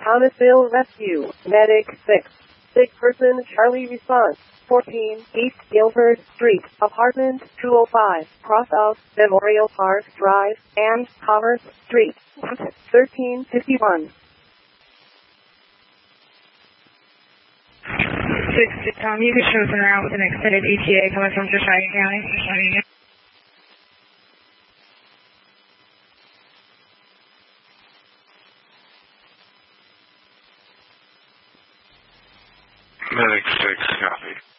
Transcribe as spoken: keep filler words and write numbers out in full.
Thomasville Rescue, Medic six. Sick person Charlie response. fourteen East Guilford Street, Apartment two oh five, cross of Memorial Park Drive and Commerce Street, thirteen fifty-one. six, Tom, you could show us around with an extended E T A coming from Josiah County. Medic six, copy.